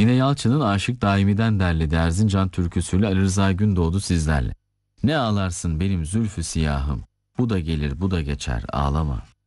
Mine Yalçın'ın Aşık Daimi'den derlediği Erzincan türküsüyle Ali Rıza Gündoğdu sizlerle. Ne ağlarsın benim zülfü siyahım, bu da gelir bu da geçer ağlama.